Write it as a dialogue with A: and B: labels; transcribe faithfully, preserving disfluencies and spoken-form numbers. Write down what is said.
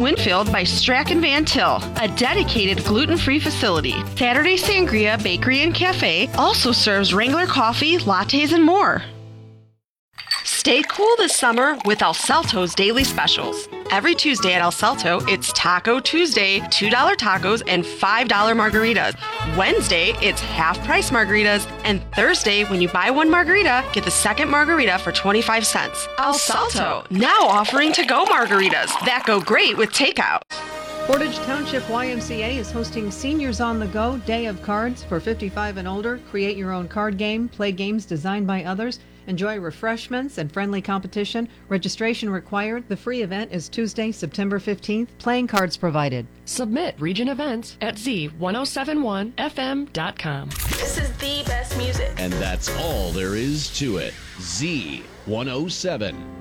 A: Winfield by Strachan Van Til, a dedicated gluten-free facility. Saturday Sangria Bakery and Cafe also serves Wrangler coffee, lattes, and more. Stay cool this summer with El Salto's daily specials. Every Tuesday at El Salto, it's Taco Tuesday, two dollar tacos and five dollar margaritas. Wednesday, it's half-price margaritas. And Thursday, when you buy one margarita, get the second margarita for twenty-five cents. El Salto, now offering to-go margaritas that go great with takeout.
B: Portage Township Y M C A is hosting Seniors on the Go Day of Cards for fifty-five and older. Create your own card game, play games designed by others, enjoy refreshments and friendly competition. Registration required. The free event is Tuesday, September fifteenth. Playing cards provided.
C: Submit Region Events at z ten seventy-one f m dot com.
D: This is the best music.
E: And that's all there is to it. Z ten seven.